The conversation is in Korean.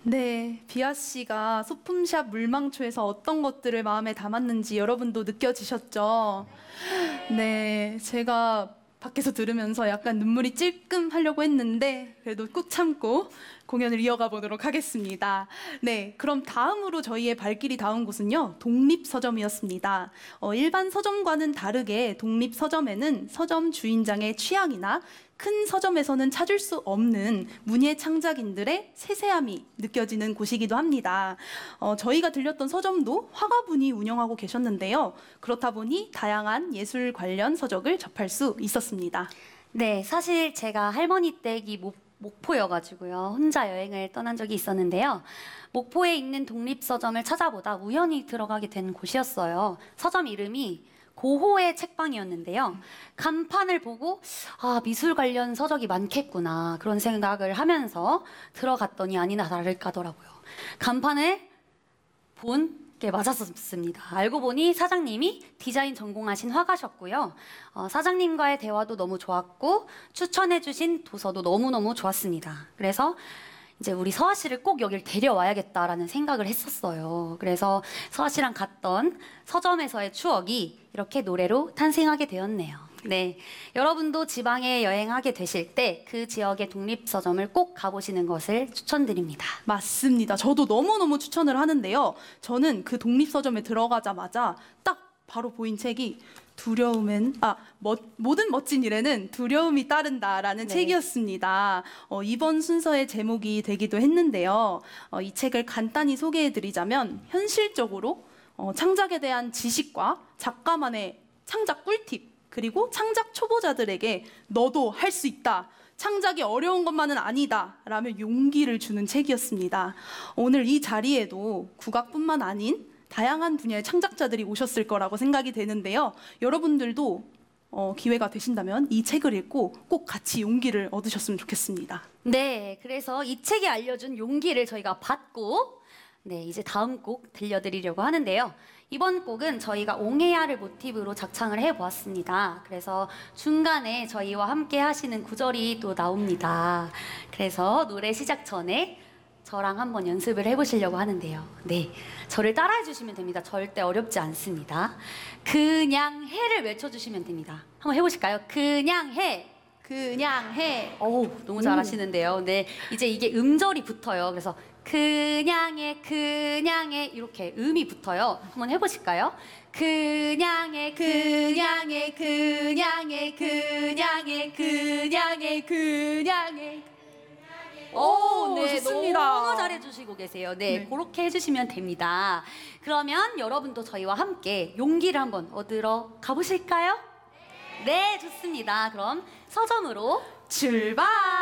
네, 비아 씨가 소품샵 물망초에서 어떤 것들을 마음에 담았는지 여러분도 느껴지셨죠? 네, 제가 밖에서 들으면서 약간 눈물이 찔끔 하려고 했는데 그래도 꾹 참고 공연을 이어가 보도록 하겠습니다. 네, 그럼 다음으로 저희의 발길이 닿은 곳은요, 독립서점이었습니다. 일반 서점과는 다르게 독립서점에는 서점 주인장의 취향이나 큰 서점에서는 찾을 수 없는 문예 창작인들의 세세함이 느껴지는 곳이기도 합니다. 저희가 들렸던 서점도 화가분이 운영하고 계셨는데요. 그렇다 보니 다양한 예술 관련 서적을 접할 수 있었습니다. 네, 사실 제가 할머니 댁이 목포여가지고요. 혼자 여행을 떠난 적이 있었는데요. 목포에 있는 독립서점을 찾아보다 우연히 들어가게 된 곳이었어요. 서점 이름이 고호의 책방이었는데요. 간판을 보고 미술 관련 서적이 많겠구나 그런 생각을 하면서 들어갔더니 아니나 다를까더라고요. 간판을 본 게 맞았었습니다. 알고 보니 사장님이 디자인 전공하신 화가셨고요. 사장님과의 대화도 너무 좋았고 추천해주신 도서도 너무너무 좋았습니다. 그래서 이제 우리 서아 씨를 꼭 여길 데려와야겠다라는 생각을 했었어요. 그래서 서아 씨랑 갔던 서점에서의 추억이 이렇게 노래로 탄생하게 되었네요. 네, 여러분도 지방에 여행하게 되실 때 그 지역의 독립서점을 꼭 가보시는 것을 추천드립니다. 맞습니다. 저도 너무너무 추천을 하는데요. 저는 그 독립서점에 들어가자마자 딱 바로 보인 책이 모든 멋진 일에는 두려움이 따른다라는 네. 책이었습니다. 이번 순서의 제목이 되기도 했는데요. 이 책을 간단히 소개해드리자면 현실적으로 창작에 대한 지식과 작가만의 창작 꿀팁, 그리고 창작 초보자들에게 너도 할 수 있다, 창작이 어려운 것만은 아니다 라며 용기를 주는 책이었습니다. 오늘 이 자리에도 국악뿐만 아닌 다양한 분야의 창작자들이 오셨을 거라고 생각이 되는데요. 여러분들도 기회가 되신다면 이 책을 읽고 꼭 같이 용기를 얻으셨으면 좋겠습니다. 네, 그래서 이 책이 알려준 용기를 저희가 받고 이제 다음 곡 들려드리려고 하는데요. 이번 곡은 저희가 옹해야를 모티브로 작창을 해보았습니다. 그래서 중간에 저희와 함께 하시는 구절이 또 나옵니다. 그래서 노래 시작 전에 저랑 한번 연습을 해보시려고 하는데요. 네, 저를 따라해 주시면 됩니다. 절대 어렵지 않습니다. 그냥 해를 외쳐주시면 됩니다. 한번 해보실까요? 그냥 해. 그냥 해. 어우, 너무 잘하시는데요. 네, 이제 이게 음절이 붙어요. 그래서 그냥 해, 그냥 해 이렇게 음이 붙어요. 한번 해보실까요? 그냥 해, 그냥 해, 그냥 해, 그냥 해, 그냥 해, 그냥 해. 오, 네, 좋습니다. 너무 잘해주시고 계세요. 네, 그렇게 해주시면 됩니다. 그러면 여러분도 저희와 함께 용기를 한번 얻으러 가보실까요? 네, 좋습니다. 그럼 서점으로 출발!